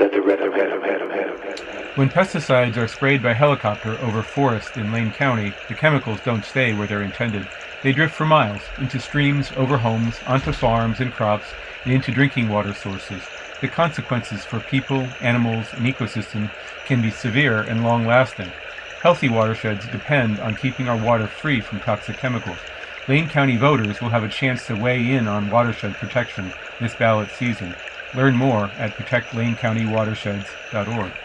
When pesticides are sprayed by helicopter over forests in Lane County, the chemicals don't stay where they're intended. They drift for miles, into streams, over homes, onto farms and crops, and into drinking water sources. The consequences for people, animals, and ecosystems can be severe and long-lasting. Healthy watersheds depend on keeping our water free from toxic chemicals. Lane County voters will have a chance to weigh in on watershed protection this ballot season. Learn more at protectlanecountywatersheds.org.